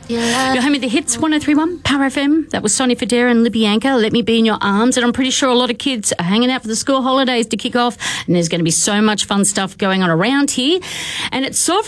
You're home with the hits, 103.1 Power FM. That was Sonny Fodera and Libby Anchor, Let Me Be in Your Arms. And I'm pretty sure a lot of kids are hanging out for the school holidays to kick off. And there's going to be so much fun stuff going on around here. And it's so